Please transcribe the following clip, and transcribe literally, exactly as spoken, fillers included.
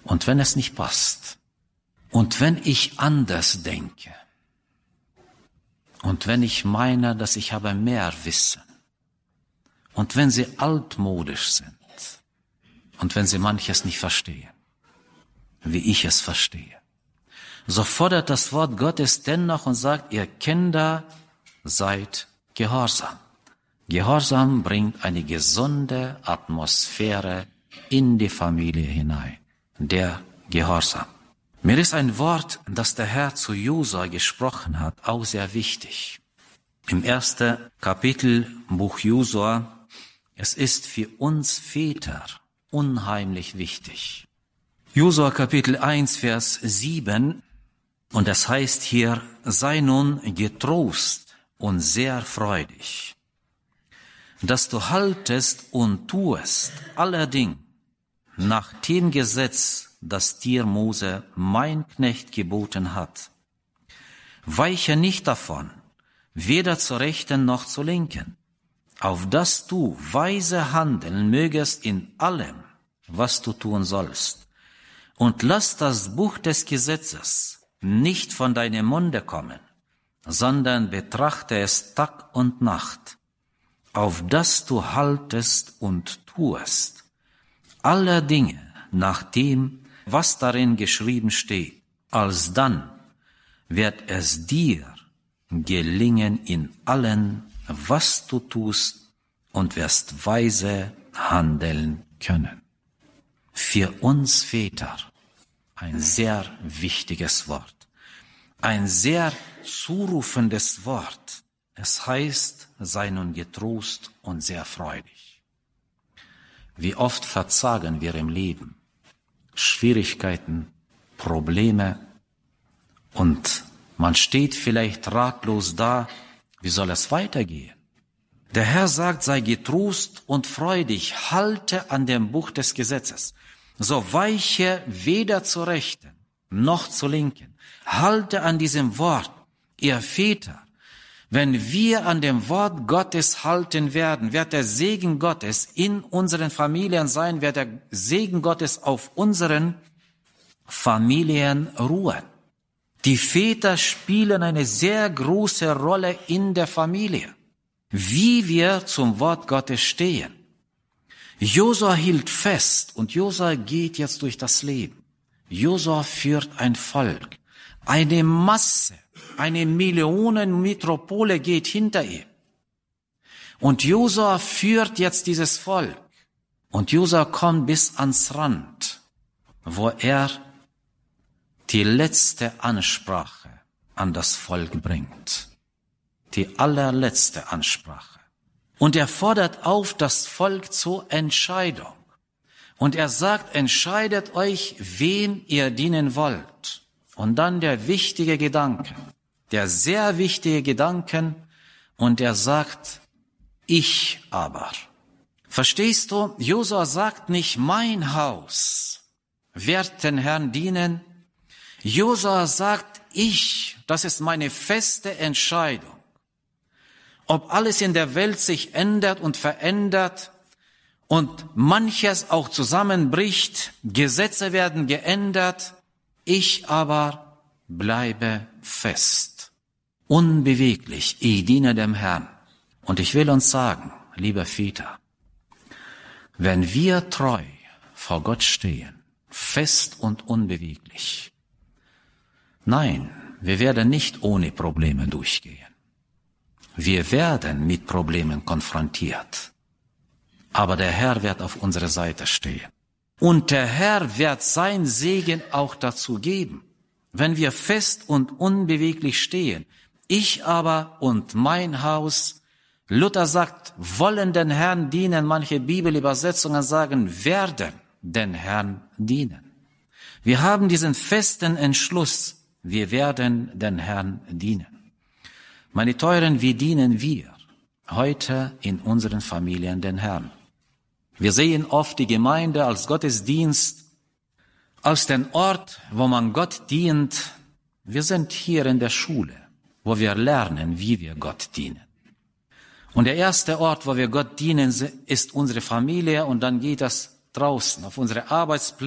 Und wenn es nicht passt, und wenn ich anders denke, und wenn ich meine, dass ich habe mehr Wissen, und wenn sie altmodisch sind, und wenn sie manches nicht verstehen, wie ich es verstehe, so fordert das Wort Gottes dennoch und sagt, ihr Kinder, seid gehorsam. Gehorsam bringt eine gesunde Atmosphäre in die Familie hinein. Der Gehorsam. Mir ist ein Wort, das der Herr zu Josua gesprochen hat, auch sehr wichtig. Im ersten Kapitel Buch Josua, es ist für uns Väter unheimlich wichtig. Josua Kapitel eins, Vers sieben, und es heißt hier, sei nun getrost und sehr freudig, dass du haltest und tuest allerdings nach dem Gesetz, das dir Mose, mein Knecht, geboten hat. Weiche nicht davon, weder zur Rechten noch zur Linken, auf dass du weise handeln mögest in allem, was du tun sollst. Und lass das Buch des Gesetzes nicht von deinem Munde kommen, sondern betrachte es Tag und Nacht, auf dass du haltest und tuest aller Dinge nach dem, was darin geschrieben steht. Alsdann wird es dir gelingen in allen, was du tust, und wirst weise handeln können. Für uns Väter ein sehr wichtiges Wort, ein sehr zurufendes Wort. Es heißt, sei nun getrost und sehr freudig. Wie oft verzagen wir im Leben, Schwierigkeiten, Probleme, und man steht vielleicht ratlos da, wie soll es weitergehen? Der Herr sagt, sei getrost und freudig, halte an dem Buch des Gesetzes, so weiche weder zur Rechten noch zur Linken. Halte an diesem Wort, ihr Väter. Wenn wir an dem Wort Gottes halten werden, wird der Segen Gottes in unseren Familien sein, wird der Segen Gottes auf unseren Familien ruhen. Die Väter spielen eine sehr große Rolle in der Familie, wie wir zum Wort Gottes stehen. Josua hielt fest und Josua geht jetzt durch das Leben. Josua führt ein Volk, eine Masse, eine Millionenmetropole geht hinter ihm. Und Josua führt jetzt dieses Volk. Und Josua kommt bis ans Rand, wo er die letzte Ansprache an das Volk bringt. Die allerletzte Ansprache. Und er fordert auf das Volk zur Entscheidung. Und er sagt, entscheidet euch, wem ihr dienen wollt. Und dann der wichtige Gedanke, der sehr wichtige Gedanke, und er sagt, ich aber. Verstehst du? Josua sagt nicht, mein Haus wird den Herrn dienen. Josua sagt, ich, das ist meine feste Entscheidung. Ob alles in der Welt sich ändert und verändert und manches auch zusammenbricht, Gesetze werden geändert, ich aber bleibe fest, unbeweglich, ich diene dem Herrn. Und ich will uns sagen, lieber Väter, wenn wir treu vor Gott stehen, fest und unbeweglich, nein, wir werden nicht ohne Probleme durchgehen. Wir werden mit Problemen konfrontiert. Aber der Herr wird auf unserer Seite stehen. Und der Herr wird sein Segen auch dazu geben, wenn wir fest und unbeweglich stehen. Ich aber und mein Haus, Luther sagt, wollen den Herrn dienen. Manche Bibelübersetzungen sagen, werden den Herrn dienen. Wir haben diesen festen Entschluss, wir werden den Herrn dienen. Meine Teuren, wie dienen wir heute in unseren Familien den Herrn? Wir sehen oft die Gemeinde als Gottesdienst, als den Ort, wo man Gott dient. Wir sind hier in der Schule, wo wir lernen, wie wir Gott dienen. Und der erste Ort, wo wir Gott dienen, ist unsere Familie, und dann geht das draußen auf unsere Arbeitsplätze.